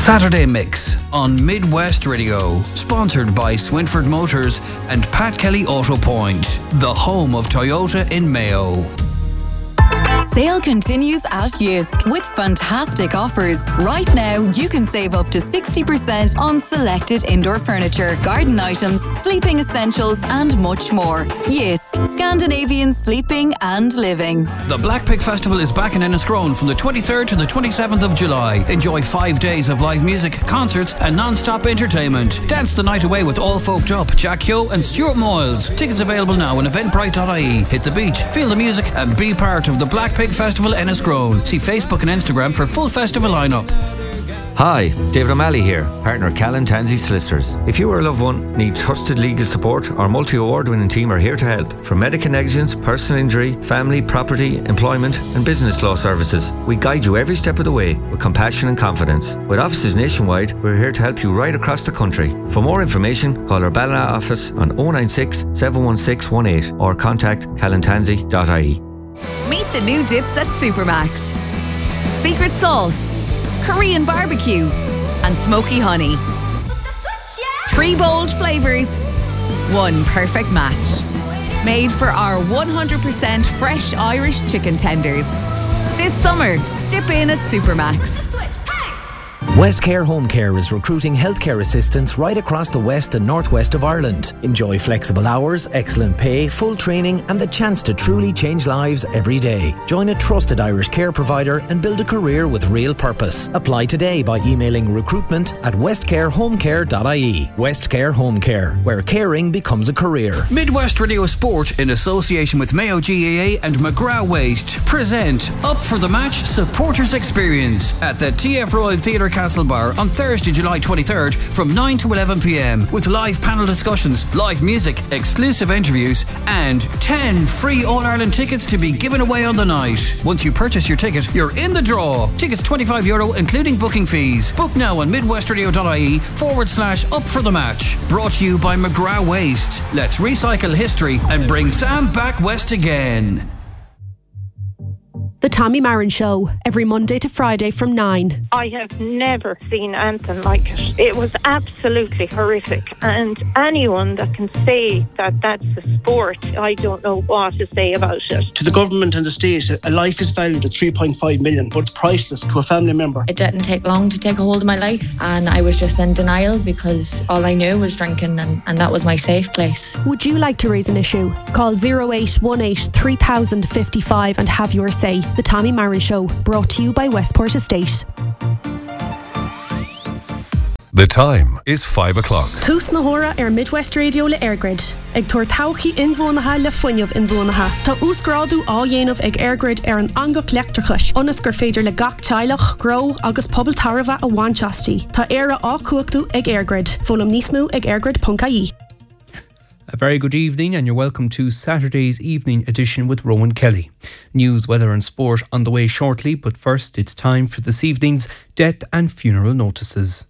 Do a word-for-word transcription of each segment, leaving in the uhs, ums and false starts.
Saturday Mix on Midwest Radio, sponsored by Swinford Motors and Pat Kelly Auto Point, the home of Toyota in Mayo. Sale continues at Jysk with fantastic offers. Right now, you can save up to sixty percent on selected indoor furniture, garden items, sleeping essentials, and much more. Jysk, Scandinavian sleeping and living. The Black Pig Festival is back in Enniscrone from the twenty-third to the twenty-seventh of July. Enjoy five days of live music, concerts, and non-stop entertainment. Dance the night away with All Folked Up, Jack Keogh, and Stuart Moyles. Tickets available now on eventbrite dot I E. Hit the beach, feel the music, and be part of the Black Pig Festival Enniscrone. See Facebook and Instagram for full festival lineup. Hi, David O'Malley here, partner Callan Tansey Solicitors. If you or a loved one need trusted legal support, our multi-award winning team are here to help. For medical negligence, personal injury, family, property, employment and business law services, we guide you every step of the way with compassion and confidence. With offices nationwide, we're here to help you right across the country. For more information, call our Ballina office on oh nine six, seven one six, one eight or contact callan tansey dot I E. Meet the new dips at Supermax. Secret sauce, Korean barbecue, and smoky honey. Three bold flavours, one perfect match. Made for our one hundred percent fresh Irish chicken tenders. This summer, dip in at Supermax. Westcare Home Care is recruiting healthcare assistants right across the west and northwest of Ireland. Enjoy flexible hours, excellent pay, full training and the chance to truly change lives every day. Join a trusted Irish care provider and build a career with real purpose. Apply today by emailing recruitment at westcare home care dot I E. Westcare Home Care, where caring becomes a career. Midwest Radio Sport, in association with Mayo G A A and McGrath Waste, present Up for the Match Supporters Experience at the T F Royal Theatre Castlebar on Thursday, July twenty-third from nine to eleven p.m. with live panel discussions, live music, exclusive interviews and ten free All-Ireland tickets to be given away on the night. Once you purchase your ticket, you're in the draw. Tickets twenty-five euro including booking fees. Book now on midwestradio dot I E forward slash up for the match. Brought to you by McGrath Waste. Let's recycle history and bring Sam back west again. The Tommy Marin Show, every Monday to Friday from nine. I have never seen anything like it. It was absolutely horrific. And anyone that can say that that's a sport, I don't know what to say about it. To the government and the state, a life is valued at three point five million, but it's priceless to a family member. It didn't take long to take a hold of my life, and I was just in denial because all I knew was drinking, and, and that was my safe place. Would you like to raise an issue? Call oh eight one eight, three thousand fifty-five and have your say. The Tommy Marin Show, brought to you by Westport Estate. The time is five o'clock. Tús na hora ar Midwest Radio le Airgrid. Ag tuair tauchaí inmhónatha le fuinneamh inmhónatha. Tá úsgrádu á dhéanamh ag Airgrid ar an angach leachtrachais. Ionas gur féidir le gach teilech, gro agus pobl tarva a bhainteastí. Tá éire á cuachtaú ag Airgrid. Fólam níos mó ag airgrid dot I E. A very good evening and you're welcome to Saturday's evening edition with Rowan Kelly. News, weather and sport on the way shortly, but first it's time for this evening's death and funeral notices.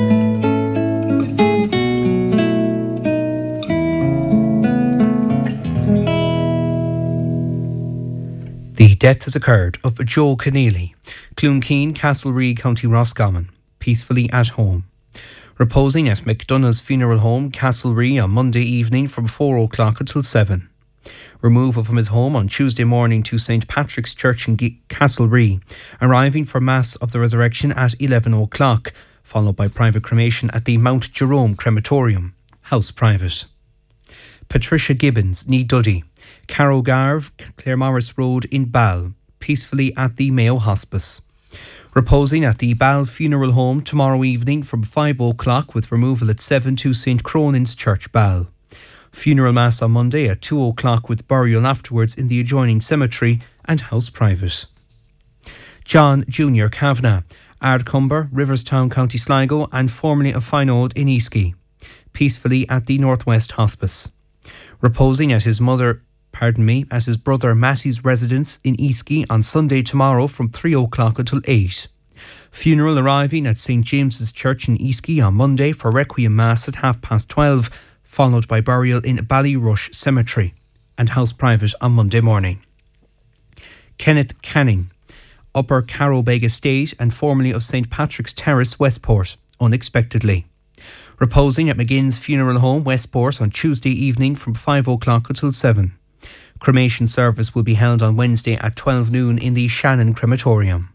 The death has occurred of Joe Keneally, Cloonkeen, Castlereagh, County Roscommon, peacefully at home. Reposing at McDonough's funeral home, Castlereagh, on Monday evening from four o'clock until seven. Removal from his home on Tuesday morning to Saint Patrick's Church in G- Castlereagh, arriving for Mass of the Resurrection at eleven o'clock, followed by private cremation at the Mount Jerome Crematorium, house private. Patricia Gibbons, Nee Duddy, Carrow Garve, Claremorris Road in Ball, peacefully at the Mayo Hospice. Reposing at the Ball Funeral Home tomorrow evening from five o'clock with removal at seven to Saint Cronin's Church, Ball. Funeral Mass on Monday at two o'clock with burial afterwards in the adjoining cemetery and house private. John Junior Kavanagh, Ardcumber, Riverstown, County Sligo and formerly of Fineold in Easky, peacefully at the Northwest Hospice. Reposing at his mother pardon me, at his brother Matty's residence in Easky on Sunday tomorrow from three o'clock until eight. Funeral arriving at Saint James's Church in Easky on Monday for Requiem Mass at half past twelve, followed by burial in Ballyrush Cemetery and house private on Monday morning. Kenneth Canning, Upper Carrowbeg Estate and formerly of Saint Patrick's Terrace, Westport, unexpectedly. Reposing at McGinn's Funeral Home, Westport, on Tuesday evening from five o'clock until seven. Cremation service will be held on Wednesday at twelve noon in the Shannon Crematorium.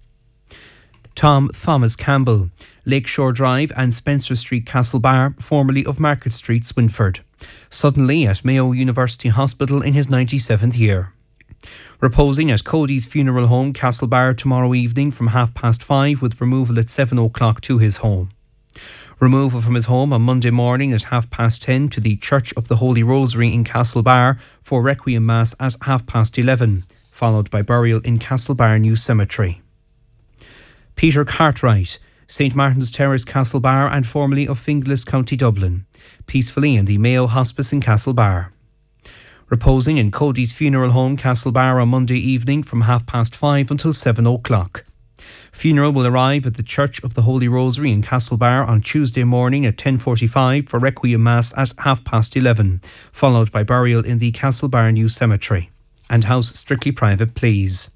Tom Thomas Campbell, Lakeshore Drive and Spencer Street, Castlebar, formerly of Market Street, Swinford, suddenly at Mayo University Hospital in his ninety-seventh year. Reposing at Cody's Funeral Home, Castlebar, tomorrow evening from half past five, with removal at seven o'clock to his home. Removal from his home on Monday morning at half past ten to the Church of the Holy Rosary in Castlebar for Requiem Mass at half past eleven, followed by burial in Castlebar New Cemetery. Peter Cartwright, Saint Martin's Terrace, Castlebar, and formerly of Finglas, County Dublin, peacefully in the Mayo Hospice in Castlebar. Reposing in Cody's Funeral Home, Castlebar, on Monday evening from half past five until seven o'clock. Funeral will arrive at the Church of the Holy Rosary in Castlebar on Tuesday morning at ten forty-five for Requiem Mass at half past eleven, followed by burial in the Castlebar New Cemetery. And house strictly private, please.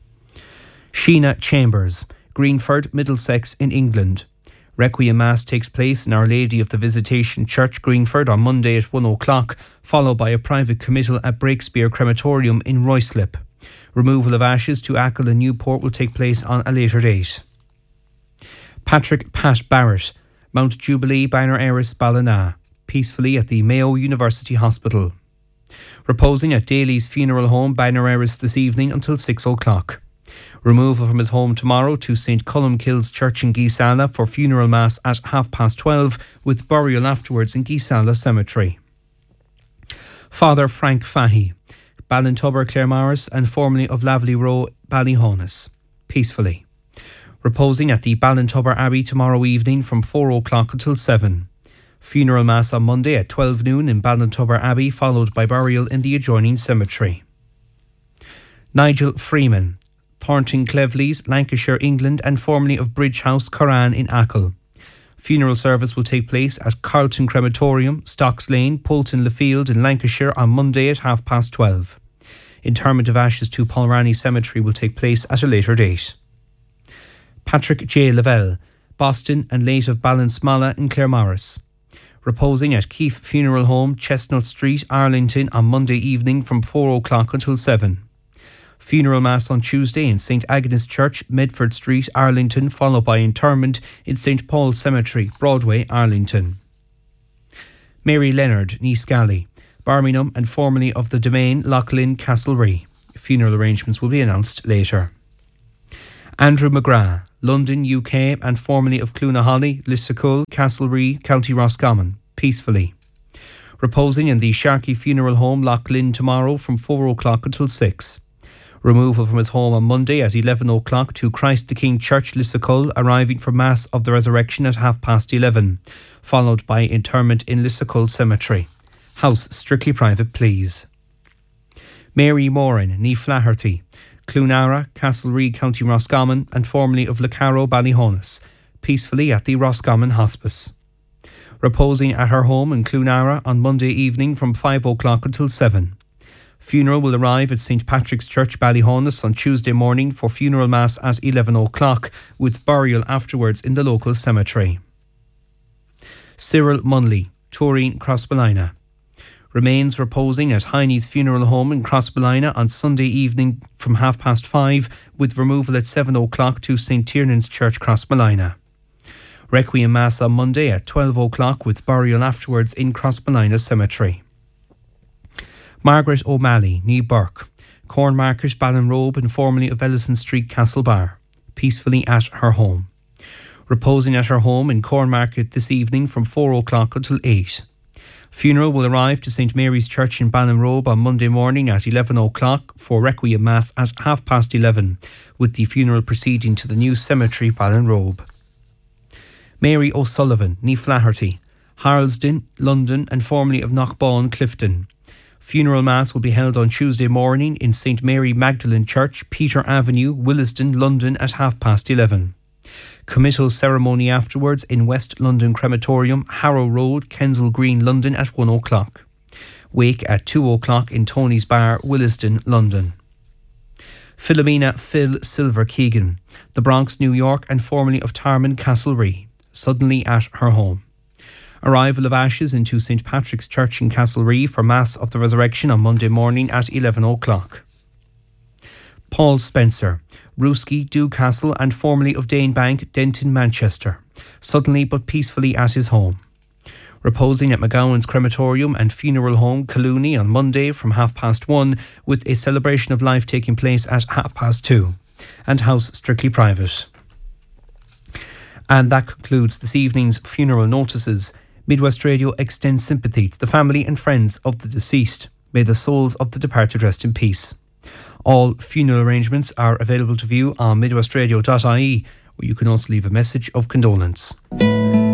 Sheena Chambers, Greenford, Middlesex in England. Requiem Mass takes place in Our Lady of the Visitation Church, Greenford, on Monday at one o'clock, followed by a private committal at Breakspear Crematorium in Ruislip. Removal of ashes to Achill and Newport will take place on a later date. Patrick Pat Barrett, Mount Jubilee, Banner Eris, Ballina, peacefully at the Mayo University Hospital. Reposing at Daly's Funeral Home, Banner Eris, this evening until six o'clock. Removal from his home tomorrow to Saint Columkills Church in Geesala for funeral mass at half past twelve, with burial afterwards in Geesala Cemetery. Father Frank Fahy, Ballintubber, Claremorris, and formerly of Lavely Row, Ballyhonus, peacefully. Reposing at the Ballintubber Abbey tomorrow evening from four o'clock until seven. Funeral mass on Monday at twelve noon in Ballintubber Abbey, followed by burial in the adjoining cemetery. Nigel Freeman, Thornton Cleveleys, Lancashire, England, and formerly of Bridge House, Curran in Achill. Funeral service will take place at Carlton Crematorium, Stocks Lane, Poulton Lefield in Lancashire on Monday at half past twelve. Interment of ashes to Polrani Cemetery will take place at a later date. Patrick J. Lavelle, Boston and late of Ballinsmalla in Claremorris. Reposing at Keefe Funeral Home, Chestnut Street, Arlington on Monday evening from four o'clock until seven. Funeral Mass on Tuesday in Saint Agnes Church, Medford Street, Arlington, followed by interment in Saint Paul's Cemetery, Broadway, Arlington. Mary Leonard, Neescally, Barmingham, and formerly of the Domain, Loughlin, Castlerea. Funeral arrangements will be announced later. Andrew McGrath, London, U K, and formerly of Cloonahally, Lissacull, Castlerea, County Roscommon, peacefully. Reposing in the Sharkey Funeral Home, Loughlin, tomorrow from four o'clock until six. Removal from his home on Monday at eleven o'clock to Christ the King Church, Lissacull, arriving for Mass of the Resurrection at half past eleven, followed by interment in Lissacull Cemetery. House strictly private, please. Mary Moran, Nee Flaherty, Cloonara, Castlerea, County Roscommon, and formerly of Lecaro, Ballyhonus, peacefully at the Roscommon Hospice. Reposing at her home in Cloonara on Monday evening from five o'clock until seven. Funeral will arrive at Saint Patrick's Church, Ballyhonus on Tuesday morning for funeral mass at eleven o'clock, with burial afterwards in the local cemetery. Cyril Munley, Toreen, Crossballina. Remains reposing at Heine's Funeral Home in Crossballina on Sunday evening from half past five, with removal at seven o'clock to Saint Tiernan's Church, Crossballina. Requiem Mass on Monday at twelve o'clock, with burial afterwards in Crossballina Cemetery. Margaret O'Malley, Nee Burke, Cornmarket, Ballinrobe, and formerly of Ellison Street, Castlebar, peacefully at her home. Reposing at her home in Cornmarket this evening from four o'clock until eight. Funeral will arrive to Saint Mary's Church in Ballinrobe on Monday morning at eleven o'clock for Requiem Mass at half past eleven, with the funeral proceeding to the new cemetery, Ballinrobe. Mary O'Sullivan, Nee Flaherty, Harlesden, London, and formerly of Knockbawn, Clifton. Funeral Mass will be held on Tuesday morning in Saint Mary Magdalene Church, Peter Avenue, Williston, London at half past eleven. Committal ceremony afterwards in West London Crematorium, Harrow Road, Kensal Green, London at one o'clock. Wake at two o'clock in Tony's Bar, Williston, London. Philomena Phil Silver Keegan, the Bronx, New York, and formerly of Tarman, Castlerea, suddenly at her home. Arrival of ashes into Saint Patrick's Church in Castlerea for Mass of the Resurrection on Monday morning at eleven o'clock. Paul Spencer, Ruski, Dewcastle, and formerly of Danebank, Denton, Manchester, suddenly but peacefully at his home. Reposing at McGowan's Crematorium and Funeral Home, Collooney, on Monday from half past one, with a celebration of life taking place at half past two, and house strictly private. And that concludes this evening's funeral notices. Midwest Radio extends sympathy to the family and friends of the deceased. May the souls of the departed rest in peace. All funeral arrangements are available to view on midwestradio dot I E, where you can also leave a message of condolence.